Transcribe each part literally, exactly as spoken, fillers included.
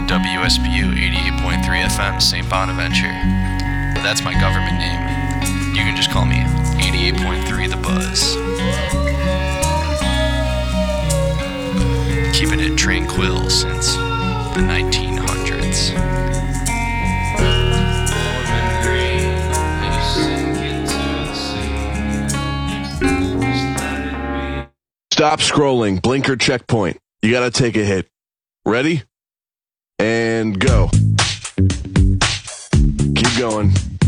to W S B U eighty-eight point three F M, Saint Bonaventure. That's my government name. You can just call me eighty-eight point three The Buzz. Keeping it tranquil since the nineteen hundreds. Stop scrolling. Blinker checkpoint. You gotta take a hit. Ready? And go. Keep going.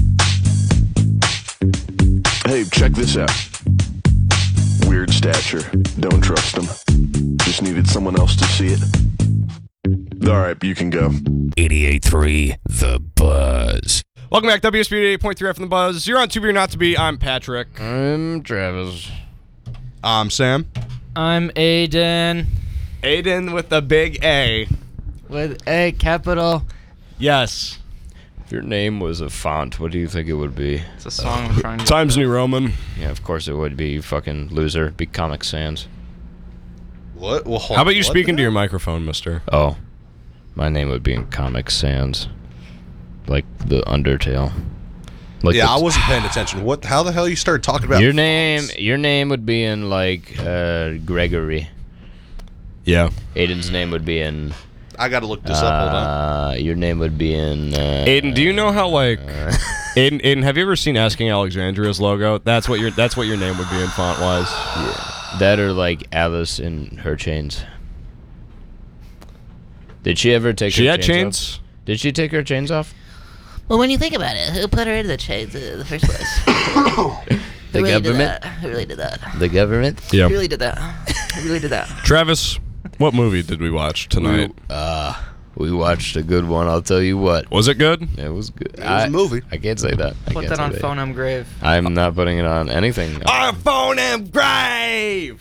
Hey, check this out. Weird stature. Don't trust him. Just needed someone else to see it. Alright, you can go. eighty-eight point three The Buzz. Welcome back, W S B eighty-eight point three F M The Buzz. You're on To Be or Not To Be. I'm Patrick. I'm Travis. I'm Sam. I'm Aiden. Aiden with the big A. With A capital. Yes. If your name was a font, what do you think it would be? It's a song I'm trying to Times New Roman. Yeah, of course it would be, you fucking loser. Be Comic Sans. What? Well, How about you what speaking the to your microphone, mister? Oh. My name would be in Comic Sans. Like the Undertale. Like yeah, the, I wasn't paying attention. What? How the hell you started talking about your name? fonts? Your name would be in like uh, Gregory. Yeah. Aiden's name would be in. I gotta look this up. Hold on. Uh, your name would be in. Uh, Aiden, do you know how like uh, Aiden, Aiden, have you ever seen Asking Alexandria's logo? That's what your that's what your name would be in font wise. Yeah. That or like Alice in her chains. Did she ever take? She her had chains? chains? Off? Did she take her chains off? Well, when you think about it, who put her into the chains in the first place? The who really government. Did that? Who really did that? The government. Yeah. Who really did that? Who really did that? Travis, what movie did we watch tonight? We, uh, we watched a good one. I'll tell you what. Was it good? It was good. It was a movie. I can't say that. I put can't that say on Phone M Grave. I'm not putting it on anything. Our phone and grave.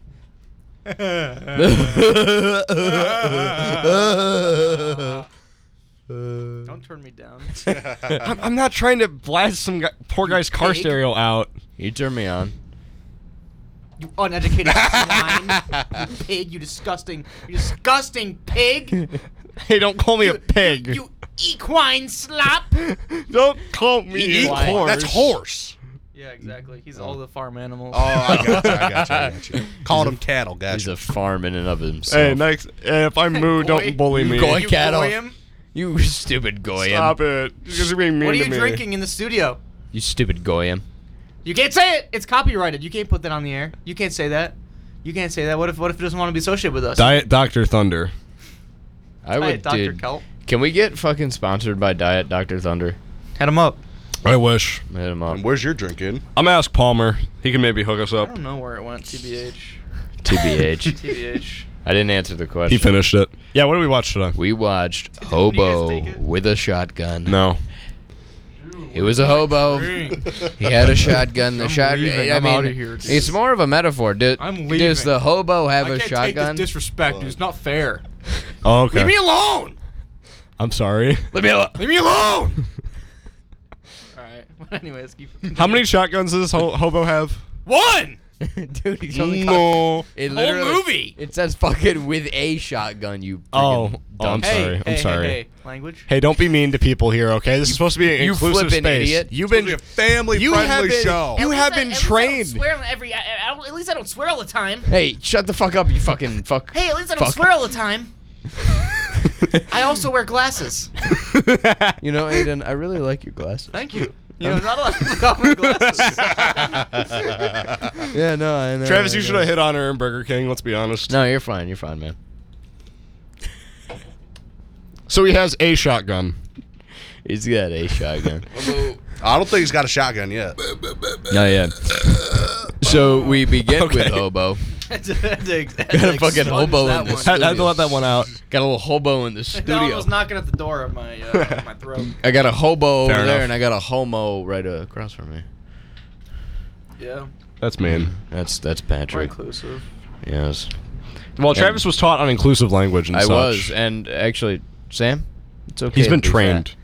Don't turn me down. I'm, I'm not trying to blast some guy, poor guy's car pig. stereo out. You turn me on. You uneducated swine. You pig. You disgusting. You disgusting pig. Hey, don't call me a You- pig. You, you equine slop. Don't call me a Equine. horse. That's horse. Yeah, exactly. He's all the farm animals. Oh, I got you. I got you. I got you. Calling them cattle, guys. He's a farm in and of himself. Hey, next, hey, if I moo, Goy. don't bully me. Goy You cattle. boy him? You stupid Goyim. Stop it. You're being mean What are to you me. drinking in the studio? You stupid Goyim. You can't say it. It's copyrighted. You can't put that on the air. You can't say that. You can't say that. What if what if it doesn't want to be associated with us? Diet Doctor Thunder. I Hey, would, Doctor dude. Kelp. Can we get fucking sponsored by Diet Doctor Thunder? Head him up. I wish. Hit him up. And where's your drink in? I'm gonna ask Palmer. He can maybe hook us I up. don't know where it went. T B H. T B H. T B H. I didn't answer the question. He finished it. Yeah, what did we watch today? We watched you guys Hobo take it? with a shotgun. No. He was a hobo. He had a shotgun. The shotgun. leaving. I I'm mean, outta here, dude. it's more of a metaphor. Do, I'm Does leaving. the hobo have I a can't shotgun? take this disrespect. Dude. It's not fair. Oh, okay. Leave me alone. I'm sorry. Let me alone. Leave me alone. All right. But anyways, keep. How many shotguns does this ho- hobo have? One. Dude, he's only got, No. it Whole literally, movie. It says fucking with a shotgun, you Oh, freaking oh, I'm dumb. Hey, sorry. I'm hey, sorry. Hey, hey. Language. Hey, don't be mean to people here, okay? This is supposed to be an you inclusive flippin' space. idiot. You've It's been a family-friendly you have been, show. You At have least I- been at least I don't trained. swear on every. I, I don't, at least I don't swear all the time. Hey, shut the fuck up, you fucking fuck. Hey, at least I don't Fuck. swear all the time. I also wear glasses. You know, Aiden, I really like your glasses. Thank you. You know, not a lot of people wear glasses. Yeah, no, I know. Travis, I you know. should have hit on her in Burger King. Let's be honest. No, you're fine. You're fine, man. So he has a shotgun. He's got a shotgun. I don't think he's got a shotgun yet. Not yet. So we begin Okay. with hobo. Had to- had to- had Got a to fucking expunge hobo that in this. one. Had, had to let that one out. Got a little hobo in the That studio. was knocking at the door of my uh, my throat. I got a hobo Fair over there, enough. and I got a homo right across from me. Yeah. That's mean. That's that's More Patrick. inclusive. Yes, Well, Travis was taught on inclusive language and I such. was, and actually, Sam, it's okay. He's been to be trained. fat.